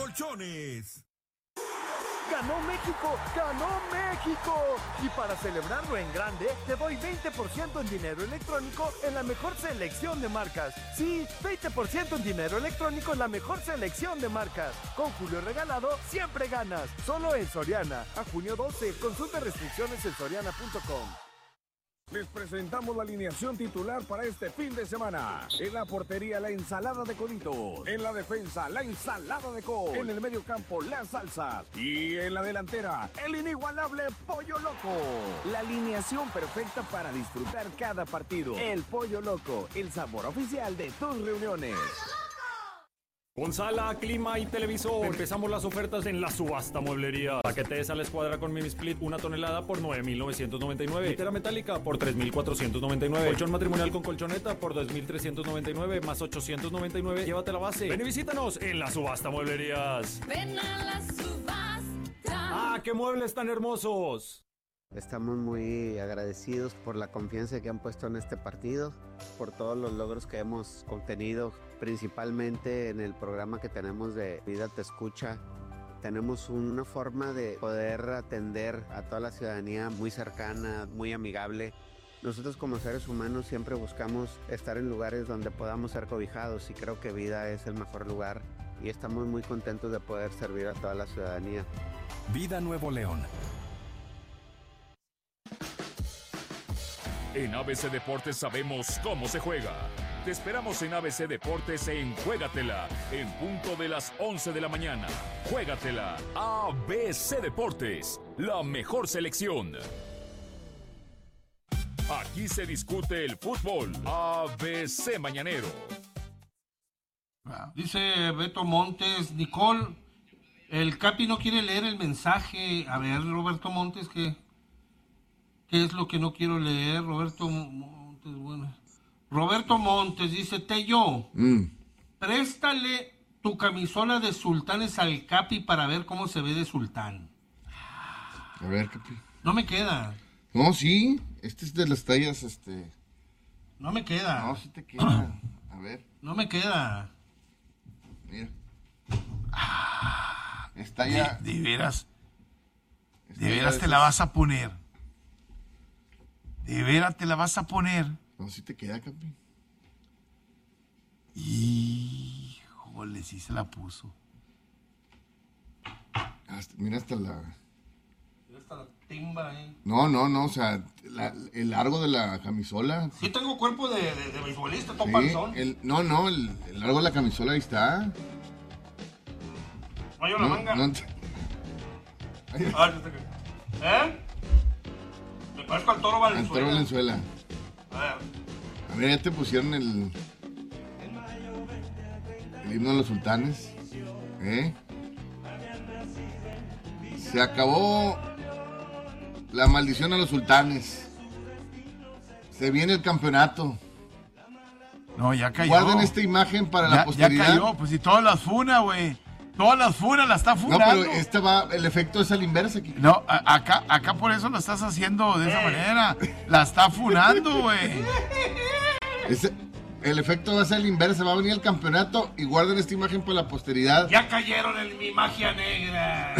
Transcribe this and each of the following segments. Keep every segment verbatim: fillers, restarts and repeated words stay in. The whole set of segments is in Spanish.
Colchones. ¡Ganó México! ¡Ganó México! Y para celebrarlo en grande, te doy veinte por ciento en dinero electrónico en la mejor selección de marcas. Sí, veinte por ciento en dinero electrónico en la mejor selección de marcas. Con Julio Regalado, siempre ganas. Solo en Soriana. A junio doce. Consulta restricciones en soriana punto com. Les presentamos la alineación titular para este fin de semana. En la portería, la ensalada de coditos. En la defensa, la ensalada de col. En el medio campo, la salsa. Y en la delantera, el inigualable Pollo Loco. La alineación perfecta para disfrutar cada partido. El Pollo Loco, el sabor oficial de tus reuniones. Con sala, clima y televisor. Empezamos las ofertas en la subasta mueblería. Paquete de sala escuadra con mini split, una tonelada por nueve mil novecientos noventa y nueve. Litera metálica por tres mil cuatrocientos noventa y nueve. Colchón matrimonial con colchoneta por dos mil trescientos noventa y nueve más ochocientos noventa y nueve. Llévate la base. Ven y visítanos en la subasta mueblerías. Ven a la subasta. ¡Ah, qué muebles tan hermosos! Estamos muy agradecidos por la confianza que han puesto en este partido, por todos los logros que hemos obtenido, principalmente en el programa que tenemos de Vida Te Escucha. Tenemos una forma de poder atender a toda la ciudadanía muy cercana, muy amigable. Nosotros como seres humanos siempre buscamos estar en lugares donde podamos ser cobijados y creo que Vida es el mejor lugar y estamos muy contentos de poder servir a toda la ciudadanía. Vida Nuevo León. En A B C Deportes sabemos cómo se juega. Te esperamos en A B C Deportes en Juégatela, en punto de las once de la mañana. Juégatela, A B C Deportes, la mejor selección. Aquí se discute el fútbol. A B C Mañanero. Dice Beto Montes, Nicole, el Capi no quiere leer el mensaje. A ver, Roberto Montes, ¿qué, qué es lo que no quiero leer? Roberto Montes, bueno. Roberto Montes dice, Tello, mm. préstale tu camisola de sultanes al Capi para ver cómo se ve de sultán. A ver, Capi. No me queda. No, sí, este es de las tallas, este... No me queda. No, sí te queda. A ver. No me queda. Mira. Ah, está ya... De, de veras. De veras te la vas a poner. De veras te la vas a poner. No, sí te queda, Capi. Híjole, sí se la puso. Hasta, mira hasta la... Mira hasta la timba, eh. No, no, no, o sea, la, el largo de la camisola. Sí tengo cuerpo de, de, de beisbolista, todo sí, panzón. El, no, no, el, el largo de la camisola ahí está. No hay una no, manga. No te... ah, ¿Eh? Me parezco al Toro Valenzuela. Al Toro Valenzuela. A ver. A ver, ya te pusieron el... El himno de los sultanes. ¿Eh? Se acabó la maldición a los sultanes. Se viene el campeonato. No, ya cayó. Guarden esta imagen para ya, la posteridad. Ya cayó, pues si todas las funas, güey. Todas las funas las está funando. No, pero este va, el efecto es al inverso aquí. No, a, acá, acá por eso lo estás haciendo de esa manera. La está funando, güey. El efecto va a ser el inverso, va a venir el campeonato y guarden esta imagen para la posteridad. Ya cayeron en mi magia negra.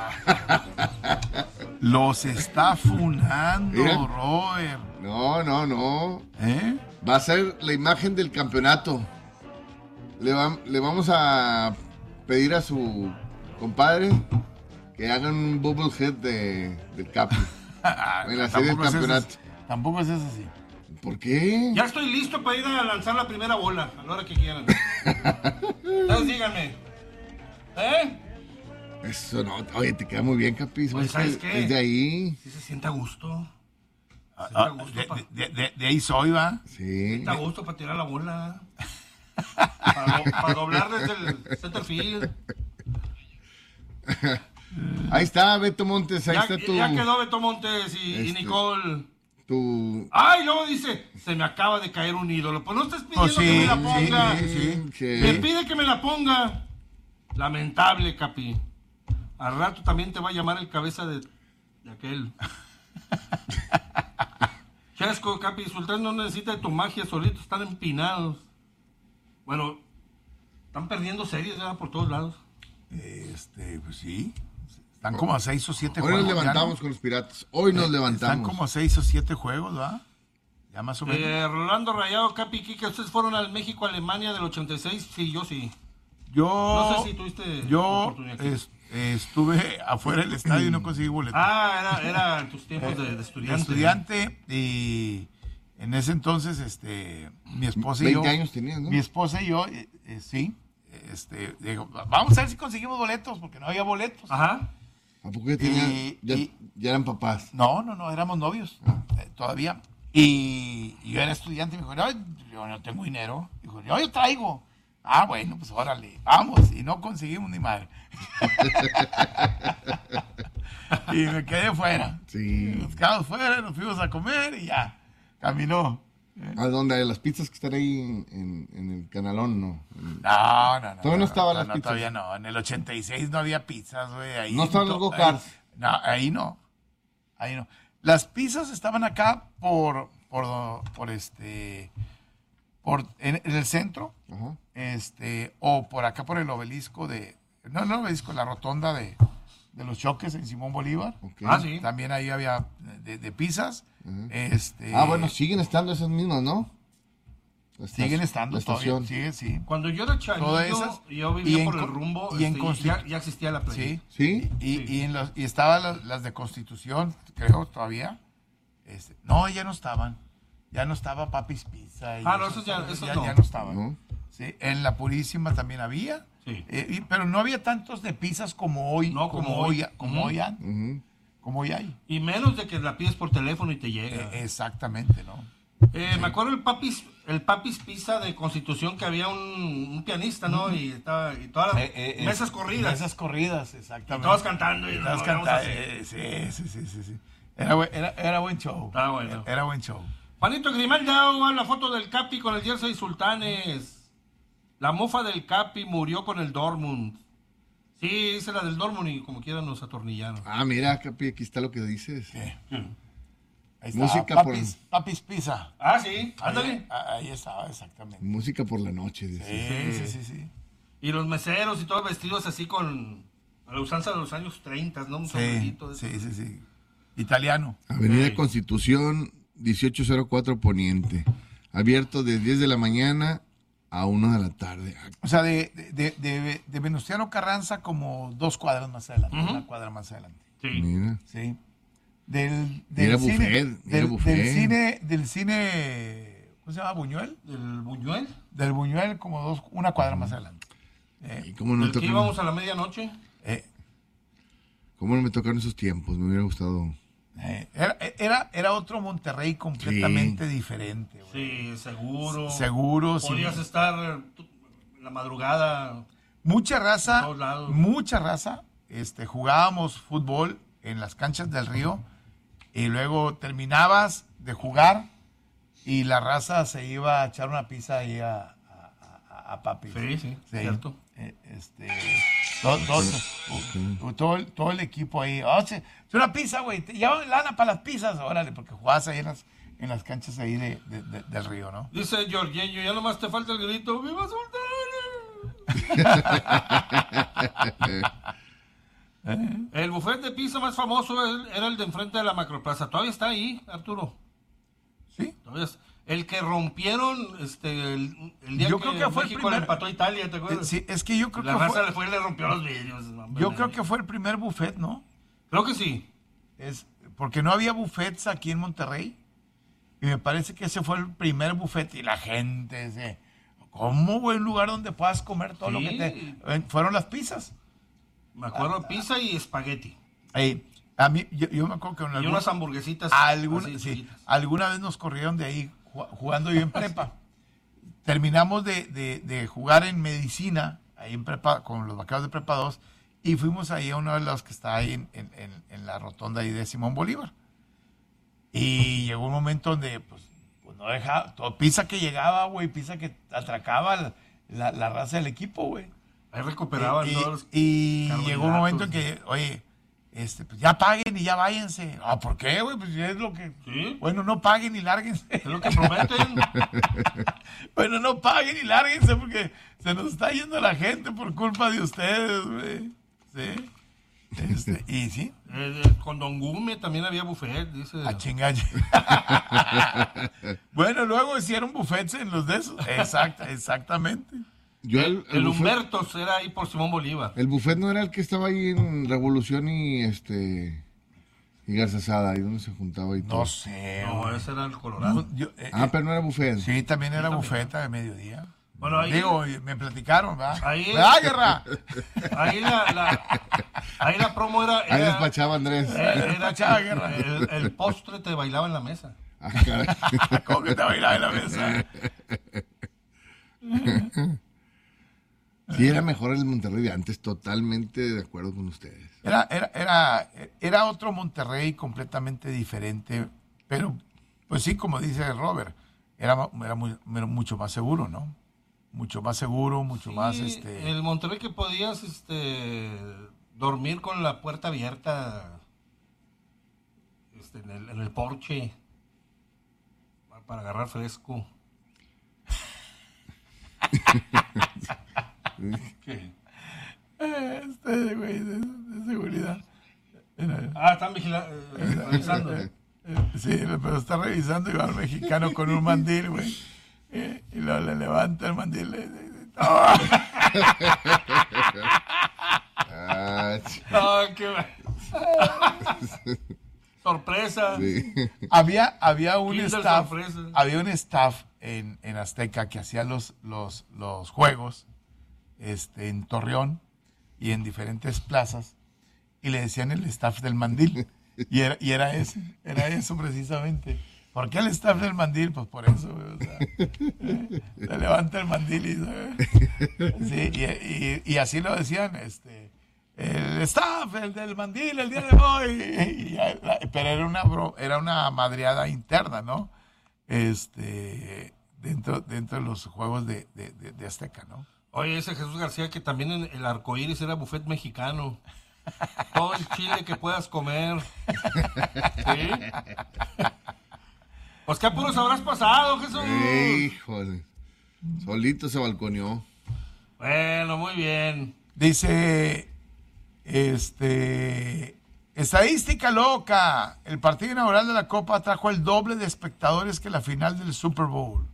Los está funando, Mira. Robert. No, no, no. ¿Eh? Va a ser la imagen del campeonato. Le, va, le vamos a pedir a su compadre que hagan un bubble head de, del Capi. En la serie del campeonato. Es tampoco es eso así. ¿Por qué? Ya estoy listo para ir a lanzar la primera bola, a la hora que quieran. Entonces díganme. ¿Eh? Eso no, oye, te queda muy bien, Capi. Pues, ¿sabes qué? Es de ahí. Sí se siente a gusto. Ah, ah, gusto de, pa... de, de, de ahí soy, ¿va? Sí. Se siente a gusto para tirar la bola. para, do, para doblar desde el center field. Ahí está, Beto Montes. Ahí ya, está tu... ya quedó Beto Montes y, este... y Nicole. Tu... Ay, luego dice, se me acaba de caer un ídolo. Pues no estás pidiendo oh, sí, que me la ponga. Sí, sí, sí. Me pide que me la ponga. Lamentable, Capi. Al rato también te va a llamar el cabeza de, de aquel. Chasco, Capi, Sultán no necesita de tu magia, solitos están empinados. Bueno, están perdiendo series, ¿verdad? Por todos lados. Este, pues sí. Están como a seis o siete Hoy juegos. nos levantamos ¿no? con los Piratas. Hoy nos Eh, levantamos. Están como a seis o siete juegos, ¿verdad? Ya más o menos. Eh, Rolando Rayado, Capi, Kike, ¿ustedes fueron al México-Alemania del ochenta y seis? Sí, yo sí. Yo, No sé si tuviste yo oportunidad. es- estuve afuera del estadio y no conseguí boleto. Ah, era, era en tus tiempos de, de De estudiante. estudiante y en ese entonces, este, mi esposa y yo. veinte años tenías, ¿no? Mi esposa y yo, eh, eh, sí. Este, digo, vamos a ver si conseguimos boletos, porque no había boletos. Ajá. ¿A poco ya, tenían- Y- ya, y- ya eran papás? No, no, no, éramos novios eh, todavía. Y, y yo era estudiante y me dijo, no, yo no tengo dinero. Dijo, yo, yo traigo. Ah, bueno, pues órale, vamos. Y no conseguimos ni madre. Y me quedé fuera. Sí. Nos quedamos fuera, nos fuimos a comer y ya, caminó. ¿A dónde? ¿Las pizzas que están ahí en, en- en el canalón? No. No, no, no. Todavía no estaban las no, pizzas. Todavía no. En el ochenta y seis no había pizzas, güey. Ahí No estaban los to- go-karts. ahí- No, ahí no. Ahí no. Las pizzas estaban acá por, por, por este, por, en, en el centro, Ajá. este, o por acá por el obelisco de, no, no el obelisco, la rotonda de, de los Choques en Simón Bolívar. Ok. Ah, sí. También ahí había de, de pizzas. Ujú. Este, Ah, bueno, siguen estando esas mismas, ¿no? La siguen estación- estando La todavía. estación. Sigue, sí. Cuando yo era chavito, Todas esas. yo Y vivía en por el con- rumbo, y en este, Consti- ya, ya existía la playa. Sí. ¿Sí? Y, Sí. y, en los, y estaban las, las de Constitución, creo, todavía. Este, no, ya no estaban. Ya no estaba Papis Pizza. y Ah, no, esos ya- esos ya, no. ya no estaban. ¿No? Sí, en la Purísima también había. Sí. Eh, y- pero no había tantos de pizzas como hoy. No, como hoy. Como Ujú. hoy, han- Ujú. como hoy hay. Y menos de que la pides por teléfono y te llega. Eh, exactamente, ¿no? Eh, Me acuerdo el Papis, el Papis Pizza de Constitución, que había un, un pianista, ¿no? Y, estaba, y todas las Eh, eh, mesas eh, corridas. Mesas corridas, Y exactamente. todos cantando. Y Y todos nos vamos canta- así. eh, sí, sí, sí, sí, sí. Era, buen- era, era buen show. Estaba bueno. Era buen show. Juanito Grimaldi daba la foto del Capi con el jersey Sultanes. La mofa del Capi murió con el Dortmund. Sí, dice la del Dortmund y como quieran nos atornillaron. Ah, mira, Capi, aquí está lo que dices. Ahí está, Música por- Papis, Papis Pizza. Ah, sí, ándale. Ahí, ahí estaba, exactamente. Música por la noche, Sí, dice. sí, sí, sí. Y los meseros y todos vestidos así con a la usanza de los años treinta, ¿no? Un Sí, sombrerito de sí, esos. sí, sí. Italiano. Avenida Sí. Constitución, dieciocho cero cuatro Poniente. Abierto de diez de la mañana a una de la tarde. Ah, O sea, de, de, de, de Venustiano Carranza como dos cuadras más adelante, Ujú. una cuadra más adelante. Sí. Mira. Sí. Del, del Era cine, buffet, era del, buffet. del cine, del cine, ¿cómo se llama? Buñuel. ¿Del Buñuel? Del Buñuel como dos, una cuadra más adelante. ¿Y cómo no, me ¿Del que tocaron, íbamos a la medianoche? Eh, cómo no me tocaron esos tiempos? Me hubiera gustado. eh, era, era, era otro Monterrey completamente diferente. güey. Sí, seguro. Seguro, sí. Podías estar tú, en la madrugada. Mucha En raza, todos lados. mucha raza. Este, jugábamos fútbol en las canchas del río y luego terminabas de jugar y la raza se iba a echar una pizza ahí a, a, a- a papi. Sí, sí, cierto. Eh, este, todo, todo, todo el, todo el equipo ahí. Oh, sí, es una pizza, güey. te- Llevan lana para las pizzas, órale, porque jugabas ahí en las, en las canchas ahí de, de- de- del río, ¿no? Dice Giorgio, ya nomás te falta el grito. ¡Viva Sultanes! El buffet de pizza más famoso era el de enfrente de la Macroplaza. Todavía está ahí, Arturo. Sí. Todavía es- el que rompieron este, el, el día Yo que, creo que fue el México le primer- empató a Italia, ¿te acuerdas? Eh, sí, es que yo creo la que raza fue, le fue y le rompió los vidrios. hombre. yo creo que fue el primer buffet, ¿no? Creo que sí. Es porque no había buffets aquí en Monterrey. Y me parece que ese fue el primer buffet. Y la gente dice, ¿cómo buen lugar donde puedas comer todo lo Sí. que te... Eh, Fueron las pizzas. Me acuerdo pizza y espagueti. Ahí, a mí, yo, yo me acuerdo que en Y algún- unas hamburguesitas. alguna, así, sí, chiquitas. alguna vez nos corrieron de ahí ju- jugando yo en prepa. Terminamos de, de- de jugar en medicina, ahí en prepa, con los vaqueros de prepa dos, y fuimos ahí a uno de los que está ahí en, en- en- en la rotonda ahí de Simón Bolívar. Y llegó un momento donde, pues, pues no dejaba, todo, pizza que llegaba, güey, pizza que atracaba la, la- la raza del equipo, güey. Ahí recuperaban Y, todos los y carbohidratos. llegó un momento en que, oye, este, pues ya paguen y ya váyanse. Ah, ¿por qué, güey? Pues ya es lo que... ¿Sí? Bueno, no paguen y lárguense. Es lo que prometen. Bueno, no paguen y lárguense porque se nos está yendo la gente por culpa de ustedes, güey. Sí. Este, y sí. Eh, eh, con Don Gume también había buffet, dice. A chingar. Bueno, luego hicieron buffets en los de esos. Exacta, exactamente. Yo el el Humberto era ahí por Simón Bolívar. El buffet no era el que estaba ahí en Revolución y este y Garzazada, ahí donde se juntaba y todo. No sé. No, güey. ese era el Colorado. No, yo, eh, Ah, pero no era buffet. Sí, también era también. bufeta de mediodía. Bueno, ahí- Digo, me platicaron, ¿verdad? Ahí- ¿Verdad, Guerra? Ahí la, la, ahí la promo era. Ahí era despachaba Andrés. eh, era Despachaba Guerra. el, el postre te bailaba en la mesa. Ah, caray. ¿Cómo que te bailaba en la mesa? Sí, era mejor el Monterrey de antes, totalmente de acuerdo con ustedes. Era, era, era, era otro Monterrey completamente diferente, pero pues sí, como dice Robert, era, era, muy, era mucho más seguro, ¿no? Mucho más seguro, mucho Sí, más este. El Monterrey que podías este, dormir con la puerta abierta este, en, el, en el porche para, para agarrar fresco. ¿Qué? Este güey de, de seguridad. Era- Ah, están vigilando, eh, revisando. Eh, Sí, pero está revisando y va el mexicano con un mandil, güey. Eh, y luego le levanta el mandil. Le, le- le- ¡Oh! Ah, ch- Ah, qué va- Sorpresa. sí. Había, había un Kinder staff, sorpresa. había un staff en, en Azteca que hacía los, los, los juegos este, en Torreón y en diferentes plazas y le decían el staff del mandil. Y era, y era ese, era eso precisamente. ¿Por qué el staff del mandil? Pues por eso, güey, o sea, eh, le levanta el mandil y, sí, y, y- y así lo decían, este, el staff, el del mandil, el día de hoy. Y- y- pero era una bro- era una madreada interna, ¿no? Este, dentro, dentro de los juegos de, de, de- de Azteca, ¿no? Oye, ese Jesús García que también en el arcoíris era buffet mexicano. Todo el chile que puedas comer. ¿Sí? Pues qué apuros habrás pasado, Jesús. Híjole. Solito se balconeó. Bueno, muy bien. Dice, este, estadística loca, el partido inaugural de la Copa trajo el doble de espectadores que la final del Super Bowl.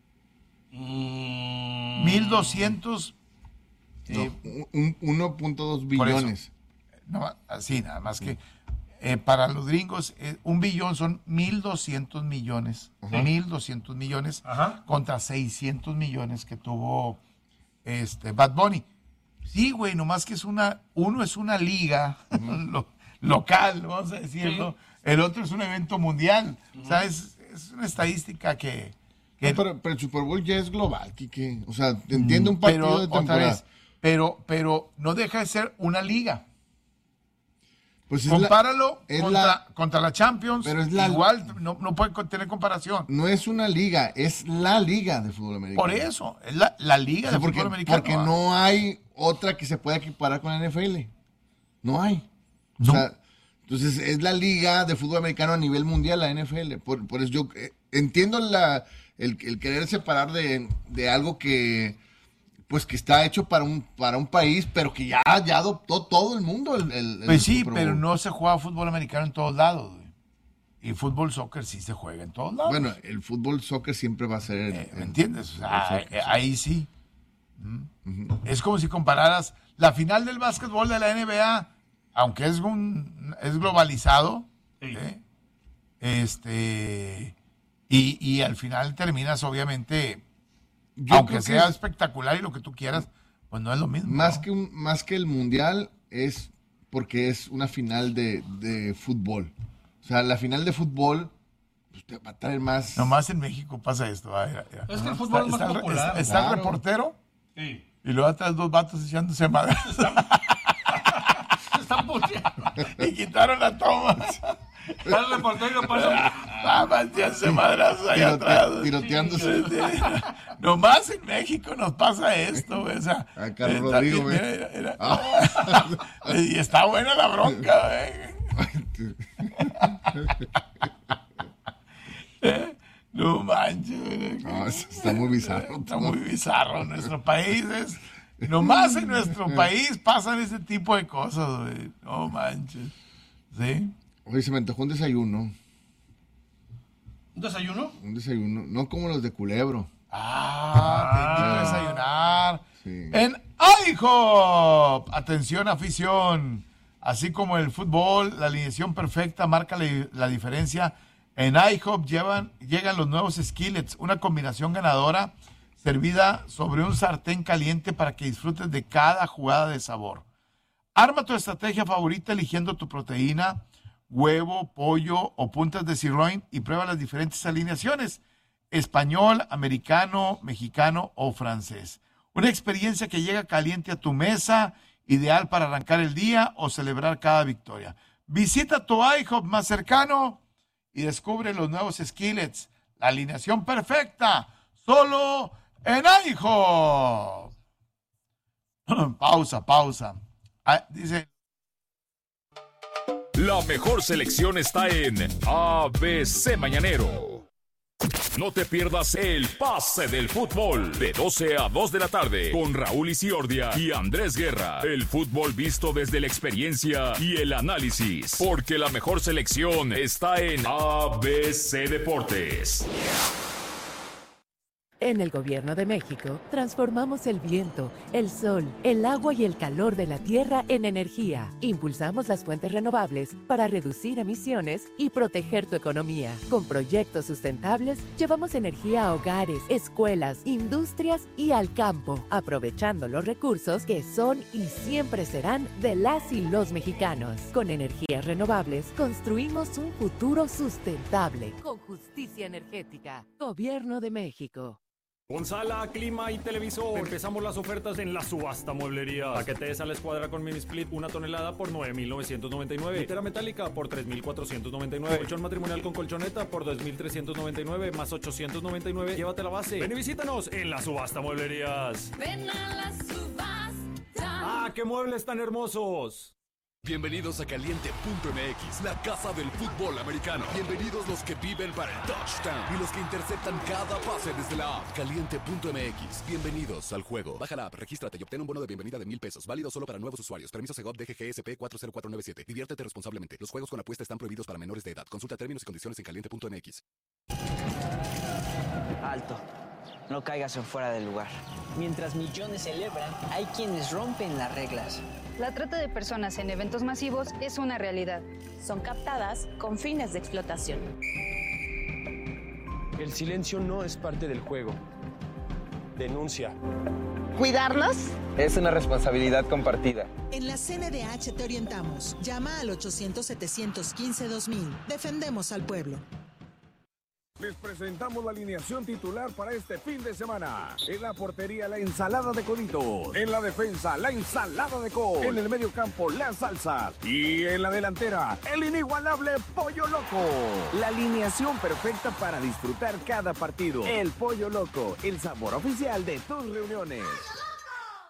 Mm, mil doscientos, No, eh, un- uno punto dos por eso. billones. no, así nada más que eh, para los gringos eh, un billón son mil doscientos millones, mil doscientos millones Ajá. contra seiscientos millones que tuvo este Bad Bunny. Sí, güey, nomás que es una, uno es una liga lo- local, vamos a decirlo, el otro es un evento mundial, o sea, es, es una estadística que, que No, pero, pero el Super Bowl ya es global, Quique. O sea, entiende un partido pero de otra temporada. vez, pero, pero no deja de ser una liga. Pues es la- Compáralo es contra, la- contra la Champions, pero es la- igual no, no puede co- tener comparación. no es una liga, es la liga de fútbol americano. Por eso, es la, la O liga sea, de porque, fútbol americano. porque ah. no hay otra que se pueda equiparar con la N F L. No hay. O No. sea, entonces es la liga de fútbol americano a nivel mundial, la N F L. Por, por eso yo eh, entiendo la, el, el querer separar de, de algo que pues que está hecho para un para un país, pero que ya, ya adoptó todo el mundo. El, el- el Pues sí, Super Bowl. pero no se juega fútbol americano en todos lados. güey. Y fútbol, soccer sí se juega en todos lados. Bueno, el fútbol soccer siempre va a ser. Eh, ¿Me en- entiendes? O sea, el soccer, eh, sí. ahí sí. ¿Mm? Es como si compararas la final del básquetbol de la N B A, aunque es un es globalizado, Sí. ¿eh? este y, y al final terminas obviamente, Yo aunque creo que sea es- espectacular y lo que tú quieras, pues no es lo mismo. Más ¿no? que, un, más que el mundial es porque es una final de, de fútbol. O sea, la final de fútbol pues, te va a traer más. Nomás en México pasa esto. ah, mira, mira. Es que el fútbol es más está el- popular. Está, está el Claro. reportero Sí. y luego atrás dos vatos echándose madres Se están puteando. y quitaron la toma. Está el reportero y lo pasa. Vamos, echándose madrazos ahí Tirote- atrás. tiroteándose. Nomás en México nos pasa esto, güey. O sea, a Carlos eh, Rodrigo, güey. mira, mira, mira. Ah. Y está buena la bronca, güey. No manches, güey. No, está muy bizarro. Está muy bizarro. Nuestro país es... Nomás en nuestro país pasan ese tipo de cosas, güey. No manches. ¿Sí? Oye, se me antojó un desayuno. ¿Un desayuno? Un desayuno. No como los de Culebro. Ah, te invito a desayunar. Sí. En IHOP. Atención, afición. Así como el fútbol, la alineación perfecta marca la, la diferencia. En IHOP llevan, llegan los nuevos skillets, una combinación ganadora servida sobre un sartén caliente para que disfrutes de cada jugada de sabor. Arma tu estrategia favorita eligiendo tu proteína, huevo, pollo o puntas de sirloin y prueba las diferentes alineaciones: español, americano, mexicano o francés. Una experiencia que llega caliente a tu mesa, ideal para arrancar el día o celebrar cada victoria. Visita tu IHOP más cercano y descubre los nuevos skillets, la alineación perfecta, solo en IHOP. Pausa, pausa. Ah, dice... La mejor selección está en A B C Mañanero. No te pierdas el pase del fútbol de doce a dos de la tarde con Raúl Isiordia y Andrés Guerra. El fútbol visto desde la experiencia y el análisis, porque la mejor selección está en A B C Deportes. En el Gobierno de México, transformamos el viento, el sol, el agua y el calor de la tierra en energía. Impulsamos las fuentes renovables para reducir emisiones y proteger tu economía. Con proyectos sustentables, llevamos energía a hogares, escuelas, industrias y al campo, aprovechando los recursos que son y siempre serán de las y los mexicanos. Con energías renovables, construimos un futuro sustentable. Con justicia energética. Gobierno de México. Con sala, clima y televisor. Empezamos las ofertas en la subasta mueblería. Paquete a la escuadra con mini split, una tonelada por nueve mil novecientos noventa y nueve. Litera metálica por tres mil cuatrocientos noventa y nueve. Colchón matrimonial con colchoneta por dos mil trescientos noventa y nueve más ochocientos noventa y nueve. Llévate la base. Ven y visítanos en la subasta mueblerías. Ven a la subasta. ¡Ah, qué muebles tan hermosos! Bienvenidos a Caliente punto M X, la casa del fútbol americano. Bienvenidos los que viven para el touchdown y los que interceptan cada pase desde la app. Caliente punto M X, bienvenidos al juego. Baja la app, regístrate y obtén un bono de bienvenida de mil pesos, válido solo para nuevos usuarios. Permiso Segov D G G S P cuatro cero cuatro nueve siete. Diviértete responsablemente. Los juegos con apuesta están prohibidos para menores de edad. Consulta términos y condiciones en caliente punto M X. Alto. No caigas en fuera del lugar. Mientras millones celebran, hay quienes rompen las reglas. La trata de personas en eventos masivos es una realidad. Son captadas con fines de explotación. El silencio no es parte del juego. Denuncia. ¿Cuidarnos? Es una responsabilidad compartida. En la C N D H te orientamos. Llama al ochocientos, setecientos quince, dos mil. Defendemos al pueblo. Les presentamos la alineación titular para este fin de semana. En la portería, la ensalada de coditos. En la defensa, la ensalada de col. En el medio campo, las salsas. Y en la delantera, el inigualable Pollo Loco. La alineación perfecta para disfrutar cada partido. El Pollo Loco, el sabor oficial de tus reuniones.